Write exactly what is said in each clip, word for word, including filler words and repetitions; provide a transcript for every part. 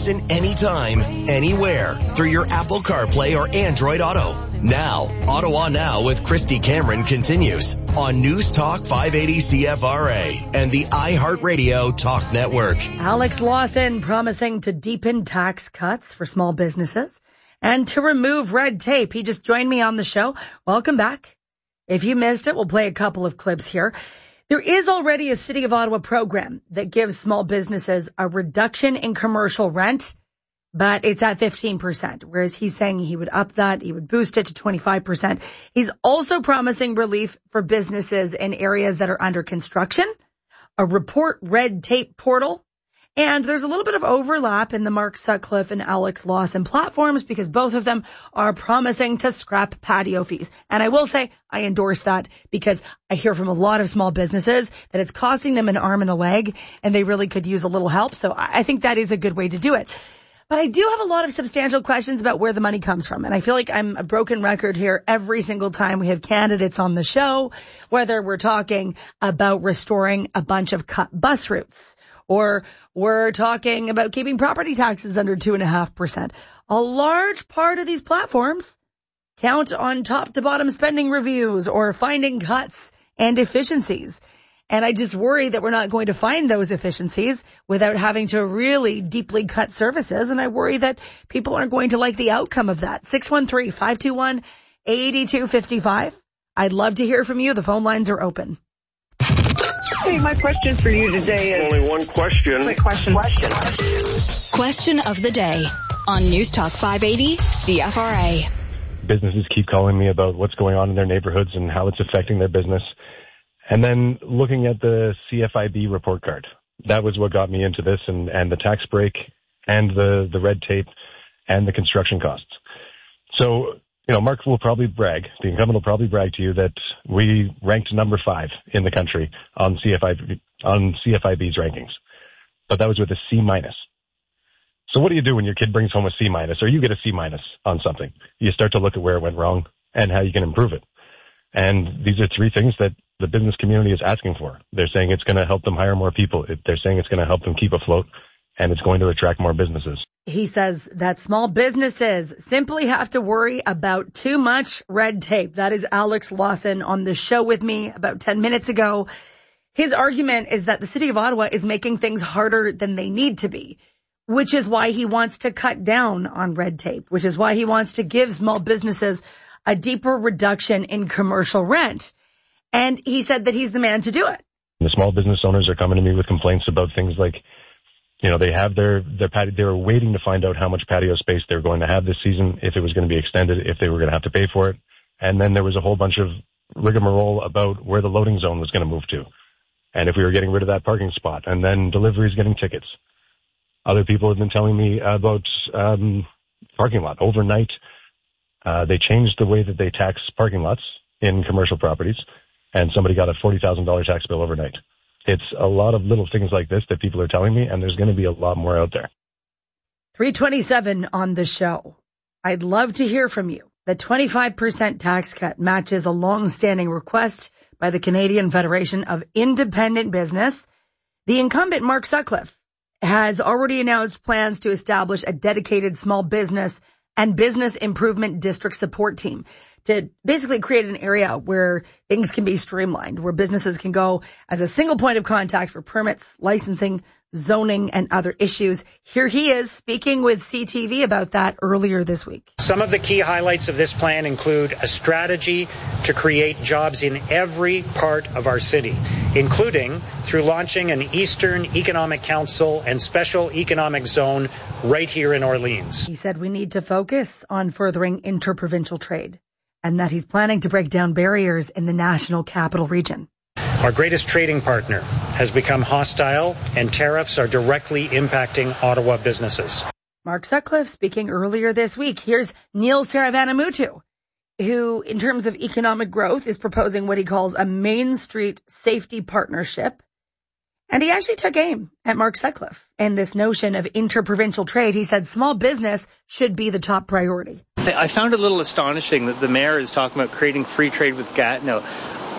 Listen anytime, anywhere through your Apple CarPlay or Android Auto. Now, Ottawa Now with Christy Cameron continues on News Talk five eighty C F R A and the iHeartRadio Talk Network. Alex Lawson promising to deepen tax cuts for small businesses and to remove red tape. He just joined me on the show. Welcome back. If you missed it, we'll play a couple of clips here. There is already a City of Ottawa program that gives small businesses a reduction in commercial rent, but it's at fifteen percent, whereas he's saying he would up that, he would boost it to twenty-five percent. He's also promising relief for businesses in areas that are under construction, a report red tape portal, and there's a little bit of overlap in the Mark Sutcliffe and Alex Lawson platforms because both of them are promising to scrap patio fees. And I will say I endorse that because I hear from a lot of small businesses that it's costing them an arm and a leg and they really could use a little help. So I think that is a good way to do it. But I do have a lot of substantial questions about where the money comes from. And I feel like I'm a broken record here every single time we have candidates on the show, whether we're talking about restoring a bunch of cut bus routes, or we're talking about keeping property taxes under two and a half percent. A large part of these platforms count on top to bottom spending reviews or finding cuts and efficiencies. And I just worry that we're not going to find those efficiencies without having to really deeply cut services. And I worry that people aren't going to like the outcome of that. six one three, five two one, eight two five five. I'd love to hear from you. The phone lines are open. Hey, my question for you today is... Only one question. Quick question. Question. Question of the day on News Talk five eighty C F R A. Businesses keep calling me about what's going on in their neighborhoods and how it's affecting their business. And then looking at the C F I B report card. That was what got me into this, and, and the tax break and the, the red tape and the construction costs. So... You know, Mark will probably brag, the incumbent will probably brag to you that we ranked number five in the country on C F I B, on C F I B's rankings. But that was with a C minus. So what do you do when your kid brings home a C minus or you get a C minus on something? You start to look at where it went wrong and how you can improve it. And these are three things that the business community is asking for. They're saying it's going to help them hire more people. They're saying it's going to help them keep afloat, and it's going to attract more businesses. He says that small businesses simply have to worry about too much red tape. That is Alex Lawson on the show with me about ten minutes ago. His argument is that the City of Ottawa is making things harder than they need to be, which is why he wants to cut down on red tape, which is why he wants to give small businesses a deeper reduction in commercial rent. And he said that he's the man to do it. The small business owners are coming to me with complaints about things like, you know, they have their, their patio, they were waiting to find out how much patio space they were going to have this season, if it was going to be extended, if they were going to have to pay for it. And then there was a whole bunch of rigmarole about where the loading zone was going to move to, and if we were getting rid of that parking spot, and then deliveries getting tickets. Other people have been telling me about um, parking lot. Overnight, uh, they changed the way that they tax parking lots in commercial properties, and somebody got a forty thousand dollars tax bill overnight. It's a lot of little things like this that people are telling me, and there's going to be a lot more out there. three twenty-seven on the show. I'd love to hear from you. The twenty-five percent tax cut matches a long-standing request by the Canadian Federation of Independent Business. The incumbent, Mark Sutcliffe, has already announced plans to establish a dedicated small business and business improvement district support team to basically create an area where things can be streamlined, where businesses can go as a single point of contact for permits, licensing, zoning, and other issues. Here he is speaking with C T V about that earlier this week. Some of the key highlights of this plan include a strategy to create jobs in every part of our city, including through launching an Eastern Economic Council and Special Economic Zone right here in Orleans. He said we need to focus on furthering interprovincial trade, and that he's planning to break down barriers in the National Capital Region. Our greatest trading partner has become hostile, and tariffs are directly impacting Ottawa businesses. Mark Sutcliffe speaking earlier this week. Here's Neil Saravanamuttu, who, in terms of economic growth, is proposing what he calls a Main Street safety partnership. And he actually took aim at Mark Sutcliffe and this notion of interprovincial trade. He said small business should be the top priority. I found it a little astonishing that the mayor is talking about creating free trade with Gatineau.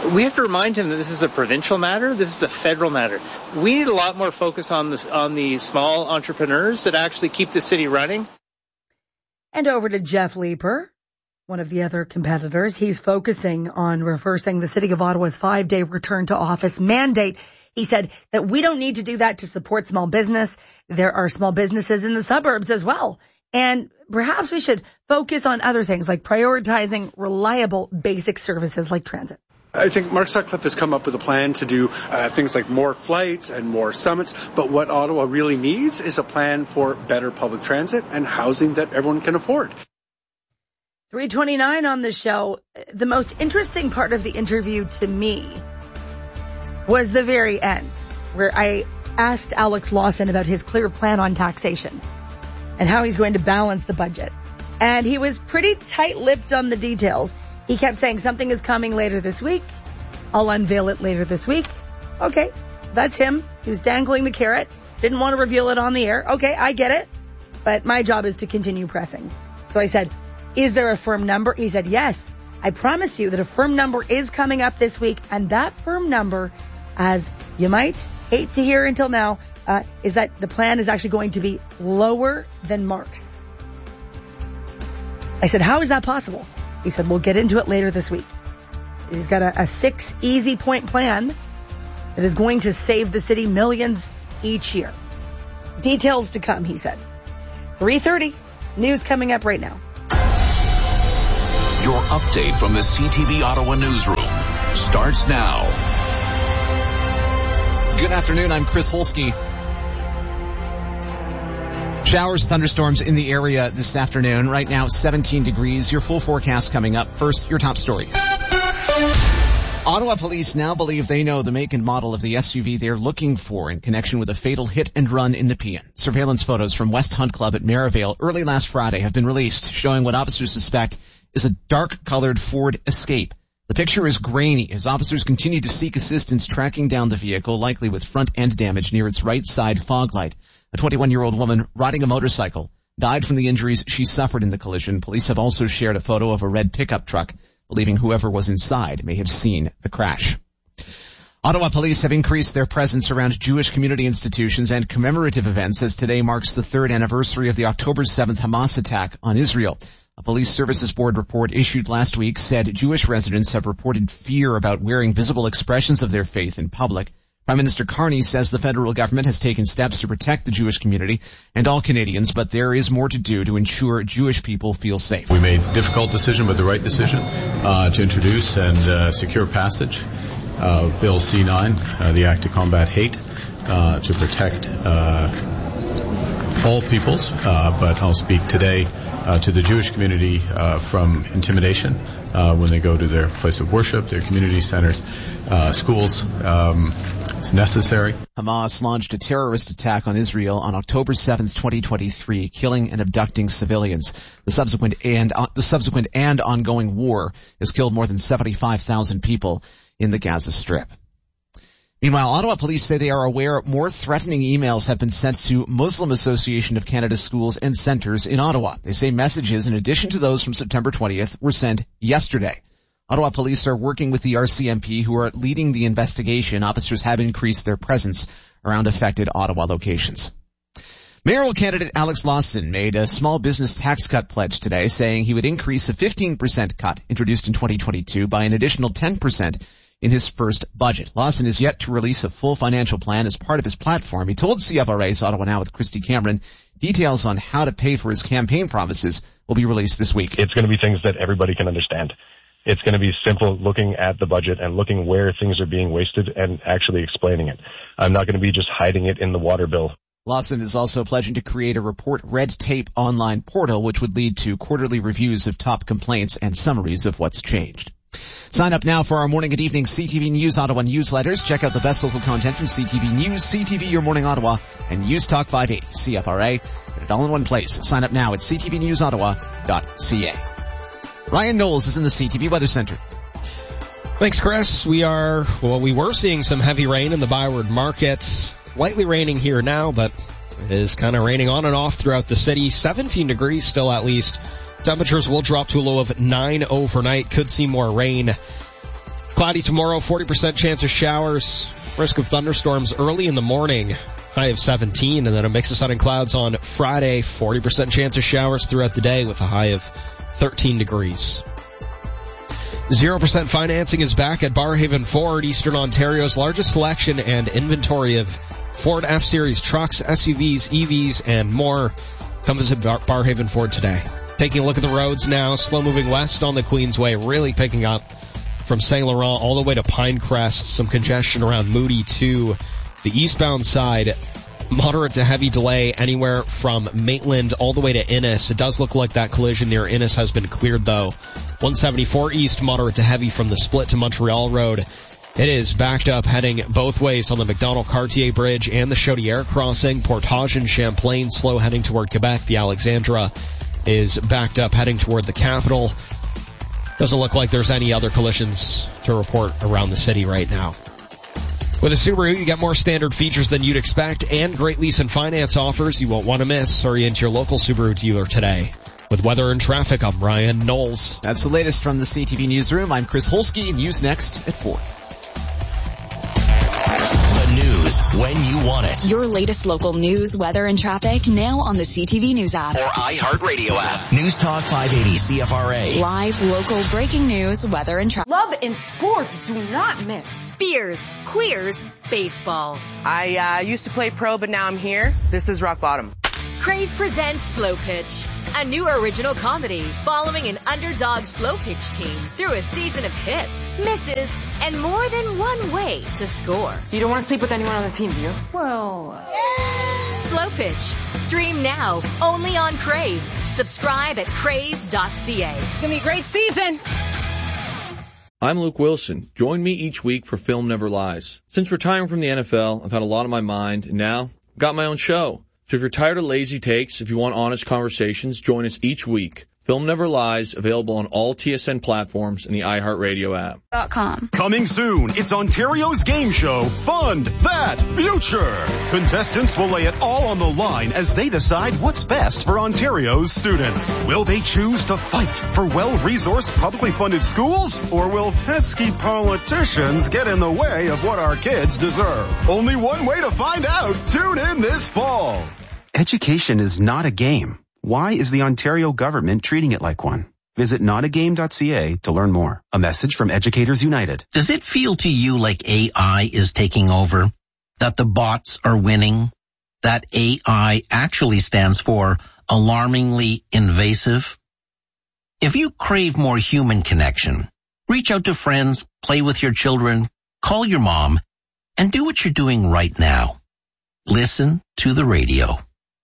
We have to remind him that this is a provincial matter. This is a federal matter. We need a lot more focus on this, on the small entrepreneurs that actually keep the city running. And over to Jeff Leeper, one of the other competitors. He's focusing on reversing the City of Ottawa's five-day return to office mandate. He said that we don't need to do that to support small business. There are small businesses in the suburbs as well. And perhaps we should focus on other things like prioritizing reliable basic services like transit. I think Mark Sutcliffe has come up with a plan to do uh, things like more flights and more summits, but what Ottawa really needs is a plan for better public transit and housing that everyone can afford. three twenty-nine on the show. The most interesting part of the interview to me was the very end, where I asked Alex Lawson about his clear plan on taxation and how he's going to balance the budget. And he was pretty tight-lipped on the details. He kept saying something is coming later this week. I'll unveil it later this week. Okay, that's him. He was dangling the carrot. Didn't want to reveal it on the air. Okay, I get it. But my job is to continue pressing. So I said, is there a firm number? He said, yes. I promise you that a firm number is coming up this week. And that firm number, as you might hate to hear until now, uh, is that the plan is actually going to be lower than Mark's. I said, how is that possible? He said, we'll get into it later this week. He's got a, a six easy point plan that is going to save the city millions each year. Details to come, he said. three thirty, news coming up right now. Your update from the C T V Ottawa newsroom starts now. Good afternoon, I'm Chris Holsky. Showers, thunderstorms in the area this afternoon. Right now, seventeen degrees. Your full forecast coming up. First, your top stories. Ottawa police now believe they know the make and model of the S U V they're looking for in connection with a fatal hit and run in Nepean. Surveillance photos from West Hunt Club at Merivale early last Friday have been released, showing what officers suspect is a dark-colored Ford Escape. The picture is grainy as officers continue to seek assistance tracking down the vehicle, likely with front-end damage near its right side fog light. A twenty-one-year-old woman riding a motorcycle died from the injuries she suffered in the collision. Police have also shared a photo of a red pickup truck, believing whoever was inside may have seen the crash. Ottawa police have increased their presence around Jewish community institutions and commemorative events as today marks the third anniversary of the October seventh Hamas attack on Israel. A police services board report issued last week said Jewish residents have reported fear about wearing visible expressions of their faith in public. Prime Minister Carney says the federal government has taken steps to protect the Jewish community and all Canadians, but there is more to do to ensure Jewish people feel safe. We made a difficult decision, but the right decision, uh, to introduce and uh, secure passage uh, Bill C nine, uh, the Act to Combat Hate, uh, to protect uh, all peoples, uh, but I'll speak today uh, to the Jewish community uh, from intimidation uh, when they go to their place of worship, their community centers, uh, schools. Um, it's necessary. Hamas launched a terrorist attack on Israel on October seventh, twenty twenty-three, killing and abducting civilians. The subsequent and uh, the subsequent and ongoing war has killed more than seventy-five thousand people in the Gaza Strip. Meanwhile, Ottawa police say they are aware more threatening emails have been sent to Muslim Association of Canada schools and centers in Ottawa. They say messages, in addition to those from September twentieth, were sent yesterday. Ottawa police are working with the R C M P, who are leading the investigation. Officers have increased their presence around affected Ottawa locations. Mayoral candidate Alex Lawson made a small business tax cut pledge today, saying he would increase a fifteen percent cut introduced in twenty twenty-two by an additional ten percent in his first budget. Lawson is yet to release a full financial plan as part of his platform. He told C F R A's Ottawa Now with Christy Cameron details on how to pay for his campaign promises will be released this week. It's going to be things that everybody can understand. It's going to be simple, looking at the budget and looking where things are being wasted and actually explaining it. I'm not going to be just hiding it in the water bill. Lawson is also pledging to create a report red tape online portal, which would lead to quarterly reviews of top complaints and summaries of what's changed. Sign up now for our morning and evening C T V News Ottawa newsletters. Check out the best local content from C T V News, C T V Your Morning Ottawa, and News Talk five eighty, C F R A. Get it all in one place. Sign up now at c t v news ottawa dot c a. Ryan Knowles is in the C T V Weather Center. Thanks, Chris. We are, well, we were seeing some heavy rain in the Byward Market. Lightly raining here now, but it is kind of raining on and off throughout the city. seventeen degrees still at least. Temperatures will drop to a low of nine overnight. Could see more rain Cloudy tomorrow, forty percent chance of showers. Risk of thunderstorms early in the morning. High of seventeen, and then a mix of sun and clouds on Friday. forty percent chance of showers throughout the day with a high of thirteen degrees. zero percent financing is back at Barrhaven Ford, Eastern Ontario's largest selection and inventory of Ford F-Series trucks, S U Vs, E Vs, and more. Come visit Bar- Barrhaven Ford today. Taking a look at the roads now, slow moving west on the Queensway, really picking up from Saint Laurent all the way to Pinecrest. Some congestion around Moody to the eastbound side. Moderate to heavy delay anywhere from Maitland all the way to Innis. It does look like that collision near Innis has been cleared though. one seventy-four east, moderate to heavy from the split to Montreal Road. It is backed up heading both ways on the McDonald-Cartier Bridge and the Chaudière crossing. Portage and Champlain slow heading toward Quebec. The Alexandra is backed up heading toward the capital. Doesn't look like there's any other collisions to report around the city right now. With a Subaru, you get more standard features than you'd expect and great lease and finance offers you won't want to miss. Hurry into your local Subaru dealer today. With weather and traffic, I'm Ryan Knowles. That's the latest from the C T V Newsroom. I'm Chris Holsky. News next at four. The news when you want it. Your latest local news, weather, and traffic now on the C T V News app. Or iHeartRadio app. News Talk five eighty C F R A. Live, local, breaking news, weather, and traffic. Love and sports do not mix. Beers, queers, baseball. I uh, used to play pro, but now I'm here. This is rock bottom. Crave presents Slow Pitch, a new original comedy following an underdog slow pitch team through a season of hits, misses, and more than one way to score. You don't want to sleep with anyone on the team, do you? Well, yeah. Slow Pitch. Stream now, only on Crave. Subscribe at crave dot c a. It's going to be a great season. I'm Luke Wilson. Join me each week for Film Never Lies. Since retiring from the N F L, I've had a lot on my mind, and now I've got my own show. So if you're tired of lazy takes, if you want honest conversations, join us each week. Film Never Lies, available on all T S N platforms and the iHeartRadio app. .com. Coming soon, it's Ontario's game show, Fund That Future. Contestants will lay it all on the line as they decide what's best for Ontario's students. Will they choose to fight for well-resourced, publicly funded schools? Or will pesky politicians get in the way of what our kids deserve? Only one way to find out. Tune in this fall. Education is not a game. Why is the Ontario government treating it like one? Visit not a game dot c a to learn more. A message from Educators United. Does it feel to you like A I is taking over? That the bots are winning? That A I actually stands for alarmingly invasive? If you crave more human connection, reach out to friends, play with your children, call your mom, and do what you're doing right now. Listen to the radio.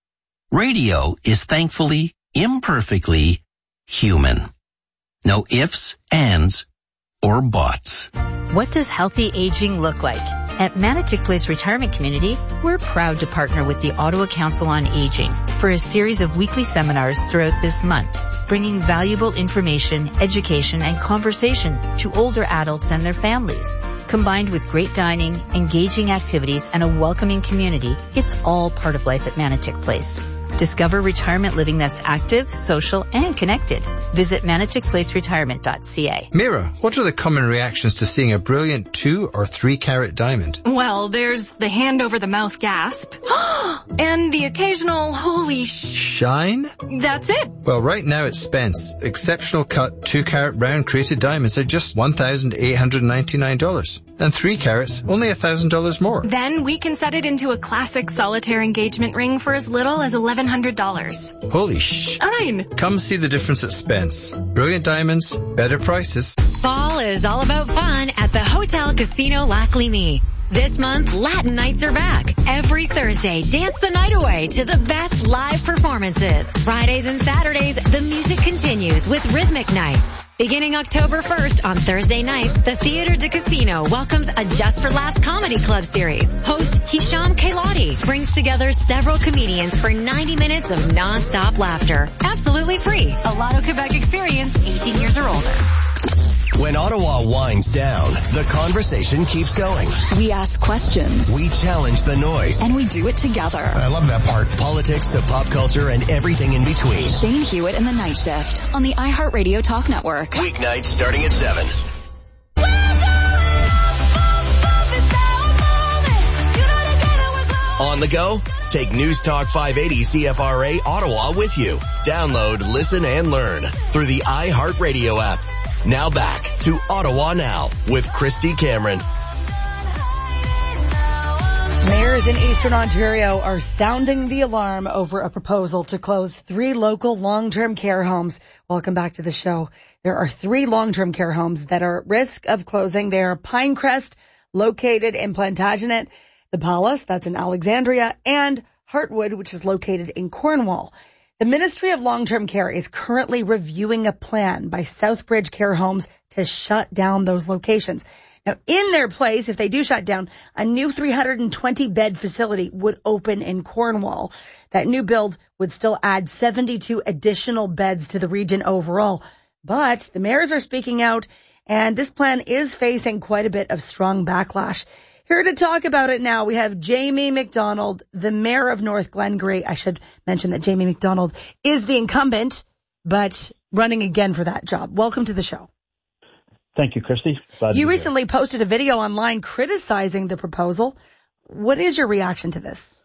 Radio is thankfully, imperfectly human. No ifs, ands, or buts. What does healthy aging look like? At Manotick Place Retirement Community, we're proud to partner with the Ottawa Council on Aging for a series of weekly seminars throughout this month, bringing valuable information, education, and conversation to older adults and their families. Combined with great dining, engaging activities, and a welcoming community, it's all part of life at Manotick Place. Discover retirement living that's active, social, and connected. Visit manotick place retirement dot c a. Mira, what are the common reactions to seeing a brilliant two or three carat diamond? Well, there's the hand over the mouth gasp and the occasional holy sh... Shine? That's it. Well, right now at Spence, exceptional cut two carat round crated diamonds are just one thousand eight hundred ninety-nine dollars. And three carats, only one thousand dollars more. Then we can set it into a classic solitaire engagement ring for as little as eleven hundred dollars. Holy sh... Shine. Come see the difference at Spence. Brilliant diamonds, better prices. Fall is all about fun at the Hotel Casino Lac Lémy. This month, Latin nights are back. Every Thursday, dance the night away to the best live performances. Fridays and Saturdays, the music continues with Rhythmic Nights. Beginning October first on Thursday nights, the Theatre de Casino welcomes a Just for Laughs comedy club series. Host Hisham Kailati brings together several comedians for ninety minutes of non-stop laughter. Absolutely free. A Lotto Quebec experience, eighteen years or older. When Ottawa winds down, the conversation keeps going. We ask questions. We challenge the noise. And we do it together. I love that part. Politics to pop culture and everything in between. Shane Hewitt and the Night Shift on the iHeartRadio Talk Network. Weeknights starting at seven. Welcome! On the go? Take News Talk five eighty C F R A Ottawa with you. Download, listen, and learn through the iHeartRadio app. Now back to Ottawa Now with Christy Cameron. Mayors in Eastern Ontario are sounding the alarm over a proposal to close three local long-term care homes. Welcome back to the show. There are three long-term care homes that are at risk of closing. They are Pinecrest, located in Plantagenet, the Palace, that's in Alexandria, and Heartwood, which is located in Cornwall. The Ministry of Long-Term Care is currently reviewing a plan by Southbridge Care Homes to shut down those locations. Now, in their place, if they do shut down, a new three hundred twenty bed facility would open in Cornwall. That new build would still add seventy-two additional beds to the region overall. But the mayors are speaking out, and this plan is facing quite a bit of strong backlash. Here to talk about it now, we have Jamie Macdonald, the mayor of North Glengarry. I should mention that Jamie Macdonald is the incumbent, but running again for that job. Welcome to the show. Thank you, Christy. Glad you recently here. posted a video online criticizing the proposal. What is your reaction to this?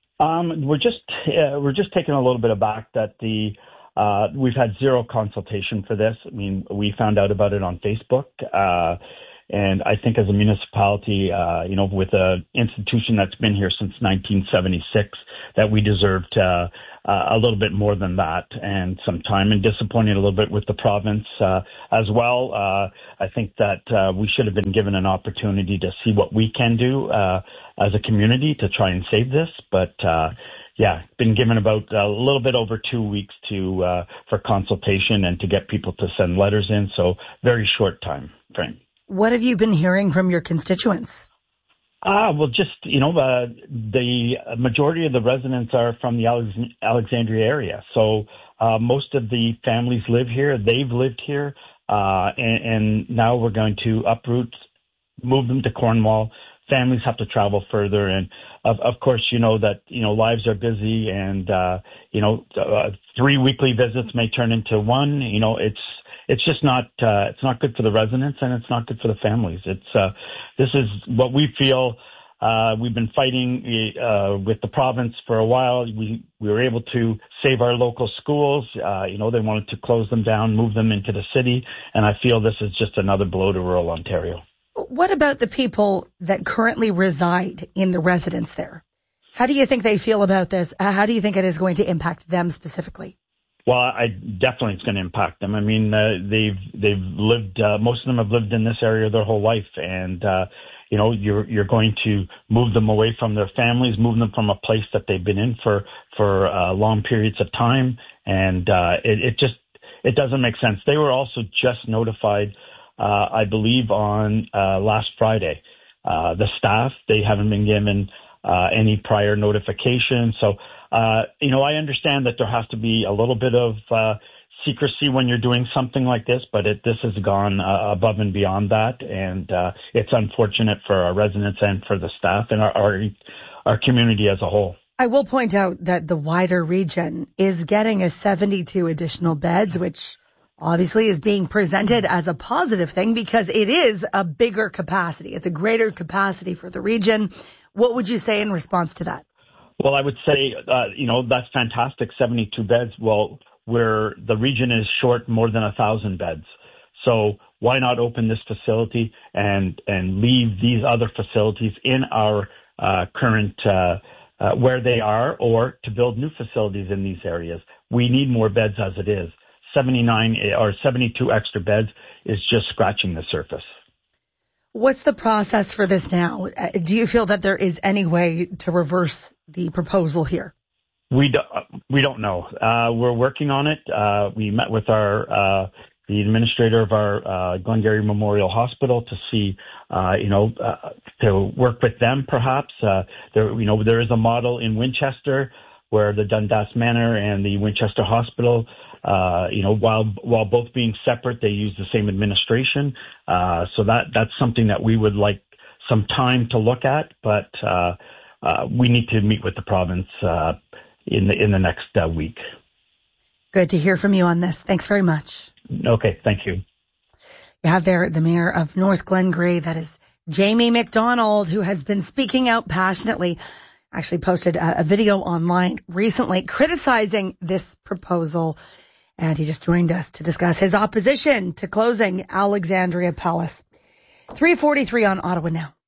Um, we're just uh, we're just taken a little bit aback that the uh, we've had zero consultation for this. I mean, we found out about it on Facebook, uh, and I think as a municipality, uh, you know, with an institution that's been here since nineteen seventy-six, that we deserved uh, uh, a little bit more than that, and some time, and disappointed a little bit with the province uh, as well. Uh, I think that uh, we should have been given an opportunity to see what we can do uh, as a community to try and save this. But uh, yeah, been given about a little bit over two weeks to uh, for consultation and to get people to send letters in. So very short time frame. What have you been hearing from your constituents? Ah, well, just, you know, uh, the majority of the residents are from the Alex- Alexandria area. So uh, most of the families live here. They've lived here. Uh, and, and now we're going to uproot, move them to Cornwall. Families have to travel further. And of, of course, you know that, you know, lives are busy and, uh, you know, uh, three weekly visits may turn into one. You know, it's, It's just not, uh, it's not good for the residents and it's not good for the families. It's, uh, this is what we feel, uh, we've been fighting, uh, with the province for a while. We, we were able to save our local schools. Uh, you know, they wanted to close them down, move them into the city. And I feel this is just another blow to rural Ontario. What about the people that currently reside in the residence there? How do you think they feel about this? How do you think it is going to impact them specifically? Well, I definitely it's going to impact them. I mean, uh, they've they've lived. Uh, most of them have lived in this area their whole life, and uh, you know, you're you're going to move them away from their families, move them from a place that they've been in for for uh, long periods of time, and uh, it, it just it doesn't make sense. They were also just notified, uh, I believe, on uh, last Friday. Uh, the staff, they haven't been given uh, any prior notification, so. Uh, you know, I understand that there has to be a little bit of uh, secrecy when you're doing something like this, but it, this has gone uh, above and beyond that, and uh, it's unfortunate for our residents and for the staff and our, our our community as a whole. I will point out that the wider region is getting a seventy-two additional beds, which obviously is being presented as a positive thing because it is a bigger capacity. It's a greater capacity for the region. What would you say in response to that? Well, I would say, uh, you know, that's fantastic, seventy-two beds. Well, where the region is short more than a thousand beds. So why not open this facility and, and leave these other facilities in our uh, current, uh, uh, where they are, or to build new facilities in these areas? We need more beds as it is. seventy-nine or seventy-two extra beds is just scratching the surface. What's the process for this now? Do you feel that there is any way to reverse the proposal here? We don't, we don't know. Uh, we're working on it. Uh, we met with our, uh, the administrator of our, uh, Glengarry Memorial Hospital to see, uh, you know, uh, to work with them perhaps. Uh, there, you know, there is a model in Winchester where the Dundas Manor and the Winchester Hospital, uh, you know, while, while both being separate, they use the same administration. Uh, so that, that's something that we would like some time to look at, but, uh, uh, we need to meet with the province, uh, in the, in the next uh, week. Good to hear from you on this. Thanks very much. Okay. Thank you. You have there the mayor of North Glengarry. That is Jamie Macdonald, who has been speaking out passionately. actually posted a, a video online recently criticizing this proposal. And he just joined us to discuss his opposition to closing Alexandria Palace. three forty-three on Ottawa Now.